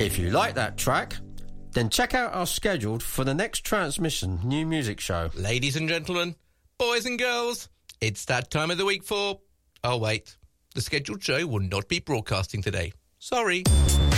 If you like that track, then check out our schedule for the next Transmission New Music Show. Ladies and gentlemen, boys and girls, it's that time of the week for... Oh, wait. The scheduled show will not be broadcasting today. Sorry.